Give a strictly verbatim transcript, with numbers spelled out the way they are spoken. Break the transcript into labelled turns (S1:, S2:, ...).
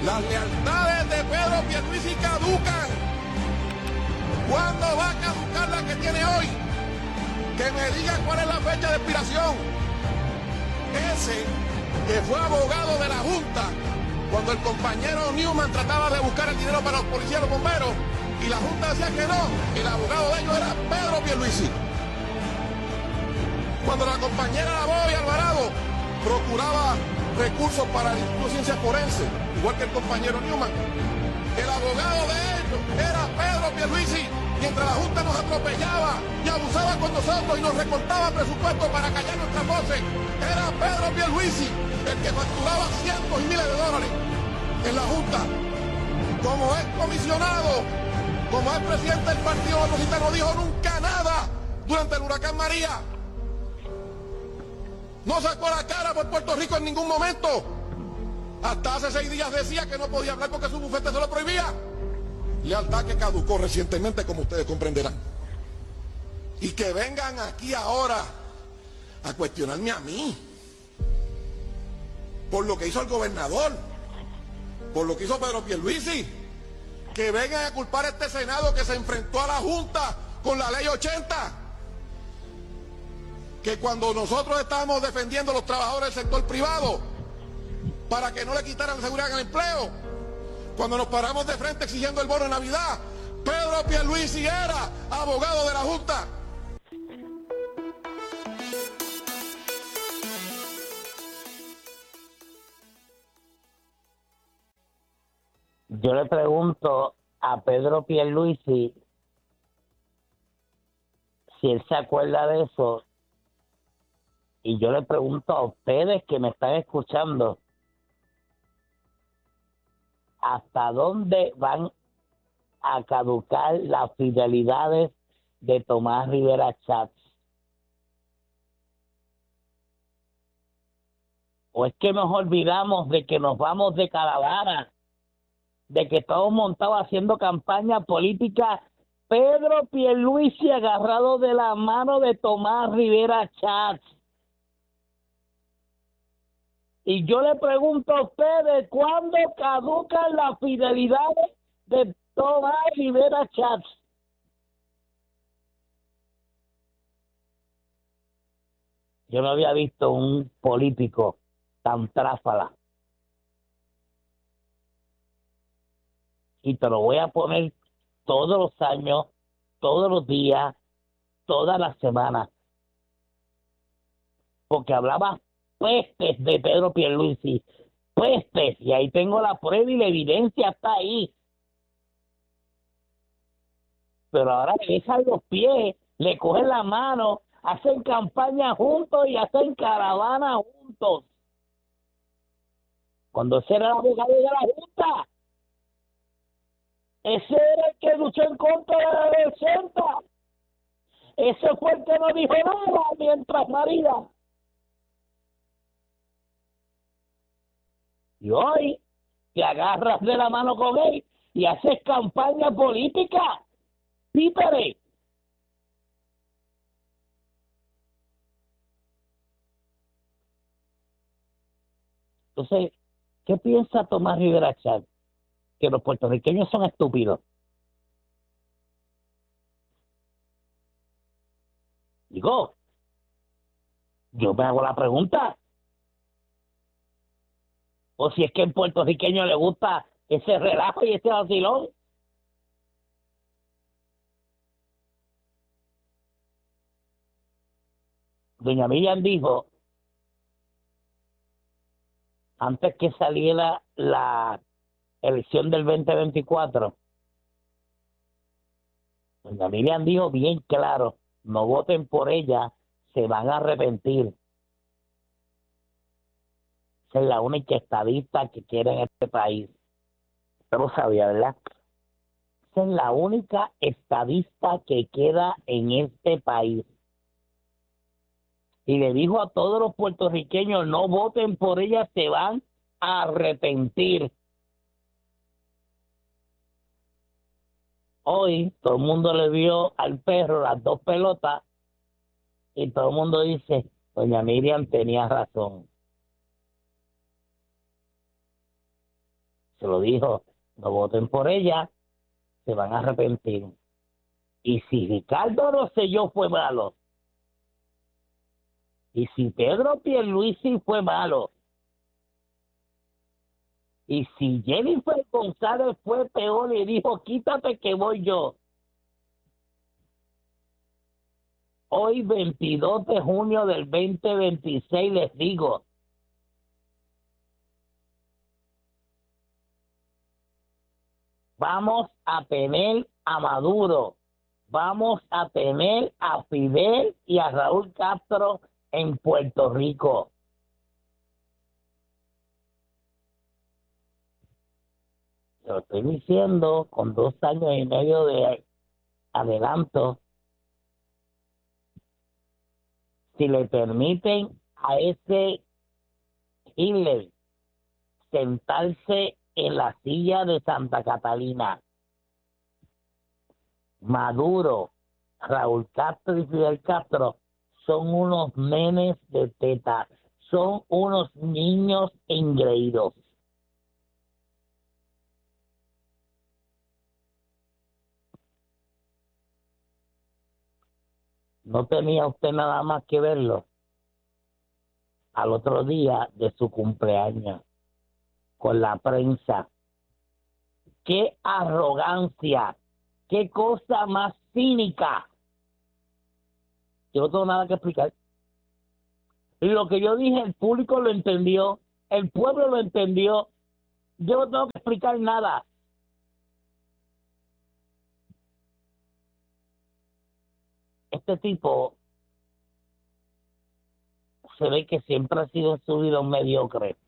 S1: Las lealtades de Pedro Pierluisi caducan. ¿Cuándo va a caducar la que tiene hoy? Que me diga cuál es la fecha de expiración. Ese que fue abogado de la Junta cuando el compañero Newman trataba de buscar el dinero para los policías y los bomberos y la Junta decía que no, el abogado de ellos era Pedro Pierluisi. Cuando la compañera Lavoy Alvarado procuraba recursos para el Instituto de Ciencias Forenses, igual que el compañero Newman, el abogado de ellos era Pedro Pierluisi, mientras la Junta nos atropellaba y abusaba con nosotros y nos recortaba presupuesto para callar nuestras voces. Era Pedro Pierluisi el que facturaba cientos y miles de dólares en la Junta. Como es comisionado, como es presidente del Partido Progresista, no dijo nunca nada durante el huracán María. No sacó la cara por Puerto Rico en ningún momento. Hasta hace seis días decía que no podía hablar porque su bufete se lo prohibía. Lealtad que caducó recientemente, como ustedes comprenderán. Y que vengan aquí ahora a cuestionarme a mí por lo que hizo el gobernador, por lo que hizo Pedro Pierluisi. Que vengan a culpar a este Senado que se enfrentó a la Junta con la ley ochenta. Que cuando nosotros estábamos defendiendo a los trabajadores del sector privado para que no le quitaran seguridad en el empleo, cuando nos paramos de frente exigiendo el bono de Navidad, Pedro Pierluisi era abogado de la Junta.
S2: Yo le pregunto a Pedro Pierluisi si él se acuerda de eso, y yo le pregunto a ustedes que me están escuchando, ¿hasta dónde van a caducar las fidelidades de Tomás Rivera Chats? ¿O es que nos olvidamos de que nos vamos de caravana, de que estamos montados haciendo campaña política? Pedro Pierluisi agarrado de la mano de Tomás Rivera Chats. Y yo le pregunto a ustedes, ¿cuándo caducan las fidelidades de Tomás Rivera Chats? Yo no había visto un político tan tráfala. Y te lo voy a poner todos los años, todos los días, todas las semanas. Porque hablaba pestes de Pedro Pierluisi, pestes, y ahí tengo la prueba y la evidencia está ahí. Pero ahora le dejan los pies, le cogen la mano, hacen campaña juntos y hacen caravana juntos. Cuando ese era el abogado de la Junta, ese era el que luchó en contra de la ley ochenta. Ese fue el que no dijo nada mientras María. Y hoy te agarras de la mano con él y haces campaña política. Títere. Entonces, ¿qué piensa Tomás Rivera Chats? Que los puertorriqueños son estúpidos. Digo, yo me hago la pregunta. O si es que al puertorriqueño le gusta ese relajo y ese vacilón. Doña Miriam dijo, antes que saliera la elección del veinte veinticuatro, doña Miriam dijo bien claro, no voten por ella, se van a arrepentir. Esa es la única estadista que quiere en este país. Usted lo sabía, ¿verdad? Esa es la única estadista que queda en este país. Y le dijo a todos los puertorriqueños, no voten por ella, se van a arrepentir. Hoy todo el mundo le vio al perro las dos pelotas y todo el mundo dice, doña Miriam tenía razón. se lo dijo, no voten por ella, se van a arrepentir. Y si Ricardo Rosselló fue malo, y si Pedro Pierluisi fue malo, y si Jennifer González fue peor y dijo, quítate que voy yo. Hoy, veintidós de junio del veinte veintiséis, les digo, vamos a tener a Maduro, vamos a tener a Fidel y a Raúl Castro en Puerto Rico. Lo estoy diciendo con dos años y medio de adelanto. Si le permiten a ese Hitler sentarse en la silla de Santa Catalina, Maduro, Raúl Castro y Fidel Castro son unos nenes de teta, son unos niños engreídos. No tenía usted nada más que verlo al otro día de su cumpleaños con la prensa. ¡Qué arrogancia! ¡Qué cosa más cínica! Yo no tengo nada que explicar. Y lo que yo dije, el público lo entendió, el pueblo lo entendió. Yo no tengo que explicar nada. Este tipo se ve que siempre ha sido en su vida un mediocre.